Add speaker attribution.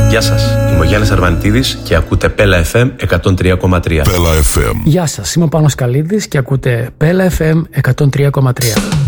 Speaker 1: Γεια σας, είμαι ο Γιάννης Αρβανιτίδης και ακούτε Πέλα FM 103,3.
Speaker 2: Πέλα FM.
Speaker 3: Γεια σας, είμαι ο Πάνος Καλίδης και ακούτε Πέλα FM 103,3.